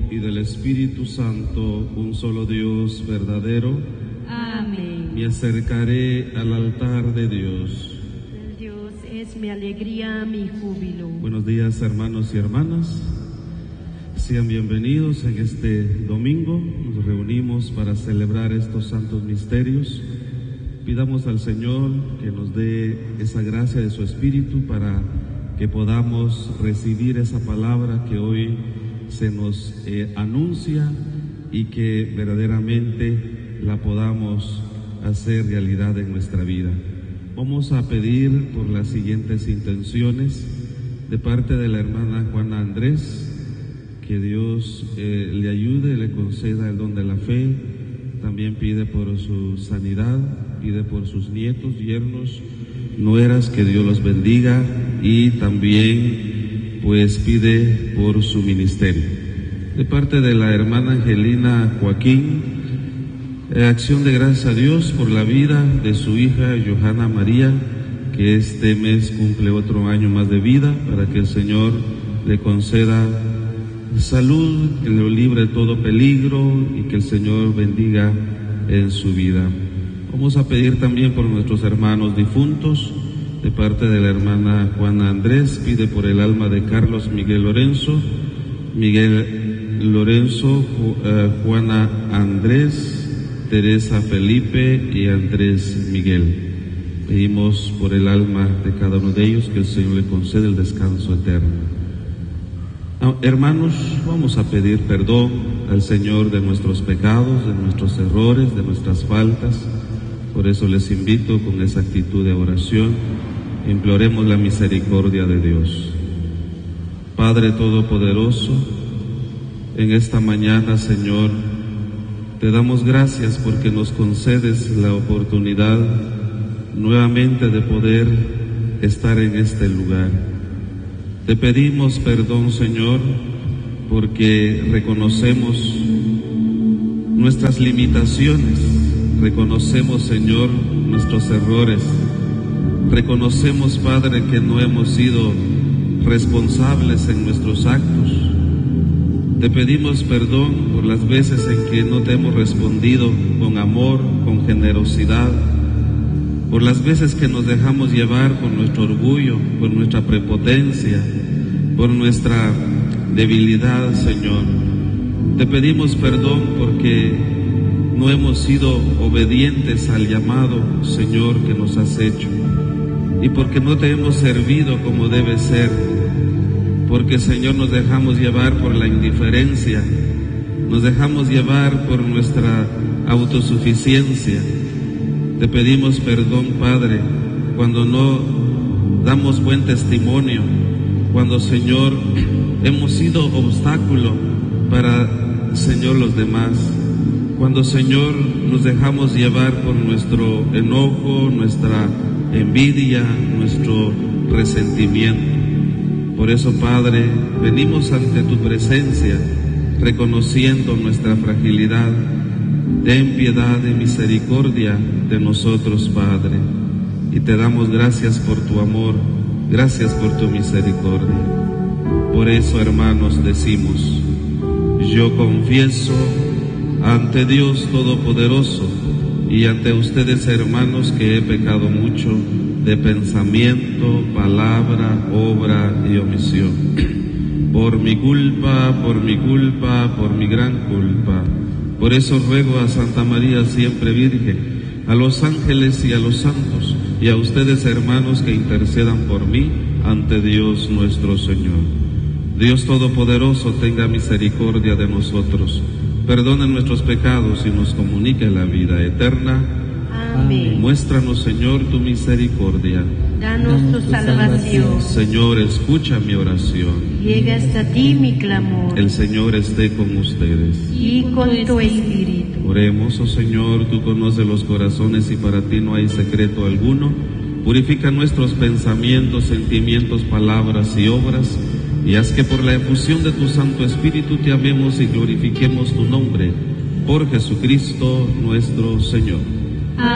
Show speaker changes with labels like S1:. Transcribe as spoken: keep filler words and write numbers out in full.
S1: y del Espíritu Santo, un solo Dios verdadero.
S2: Amén.
S1: Me acercaré al altar de Dios.
S2: Dios es mi alegría, mi júbilo.
S1: Buenos días, hermanos y hermanas. Sean bienvenidos en este domingo. Nos reunimos para celebrar estos santos misterios. Pidamos al Señor que nos dé esa gracia de su Espíritu para que podamos recibir esa palabra que hoy se nos eh, anuncia y que verdaderamente la podamos hacer realidad en nuestra vida. Vamos a pedir por las siguientes intenciones de parte de la hermana Juana Andrés, que Dios eh, le ayude, le conceda el don de la fe. También pide por su sanidad, pide por sus nietos, yernos, nueras, que Dios los bendiga, y también pues pide por su ministerio. De parte de la hermana Angelina Joaquín, eh, acción de gracias a Dios por la vida de su hija Johanna María, que este mes cumple otro año más de vida, para que el Señor le conceda salud, que lo libre de todo peligro y que el Señor bendiga en su vida. Vamos a pedir también por nuestros hermanos difuntos. De parte de la hermana Juana Andrés, pide por el alma de Carlos Miguel Lorenzo, Miguel Lorenzo, uh, Juana Andrés, Teresa Felipe y Andrés Miguel. Pedimos por el alma de cada uno de ellos que el Señor le conceda el descanso eterno. Hermanos, vamos a pedir perdón al Señor de nuestros pecados, de nuestros errores, de nuestras faltas. Por eso les invito con esa actitud de oración, imploremos la misericordia de Dios. Padre Todopoderoso, en esta mañana, Señor, te damos gracias porque nos concedes la oportunidad nuevamente de poder estar en este lugar. Te pedimos perdón, Señor, porque reconocemos nuestras limitaciones, reconocemos, Señor, nuestros errores, reconocemos, Padre, que no hemos sido responsables en nuestros actos. Te pedimos perdón por las veces en que no te hemos respondido con amor, con generosidad, por las veces que nos dejamos llevar por nuestro orgullo, por nuestra prepotencia, por nuestra debilidad, Señor. Te pedimos perdón porque no hemos sido obedientes al llamado, Señor, que nos has hecho, y porque no te hemos servido como debe ser, porque, Señor, nos dejamos llevar por la indiferencia, nos dejamos llevar por nuestra autosuficiencia. Te pedimos perdón, Padre, cuando no damos buen testimonio, cuando, Señor, hemos sido obstáculo para, Señor, los demás, cuando, Señor, nos dejamos llevar por nuestro enojo, nuestra envidia, nuestro resentimiento. Por eso, Padre, venimos ante tu presencia, reconociendo nuestra fragilidad. Ten piedad y misericordia de nosotros, Padre, y te damos gracias por tu amor, gracias por tu misericordia. Por eso, hermanos, decimos: yo confieso ante Dios Todopoderoso y ante ustedes, hermanos, que he pecado mucho de pensamiento, palabra, obra y omisión. Por mi culpa, por mi culpa, por mi gran culpa. Por eso ruego a Santa María siempre Virgen, a los ángeles y a los santos, y a ustedes, hermanos, que intercedan por mí ante Dios nuestro Señor. Dios Todopoderoso tenga misericordia de nosotros, perdone nuestros pecados y nos comunique la vida eterna.
S2: Amén.
S1: Muéstranos, Señor, tu misericordia.
S2: Danos tu salvación.
S1: Señor, escucha mi oración.
S2: Llega hasta ti mi clamor.
S1: El Señor esté con ustedes.
S2: Y con tu espíritu.
S1: Oremos, oh Señor, tú conoces los corazones y para ti no hay secreto alguno. Purifica nuestros pensamientos, sentimientos, palabras y obras, y haz que por la efusión de tu Santo Espíritu te amemos y glorifiquemos tu nombre. Por Jesucristo nuestro Señor.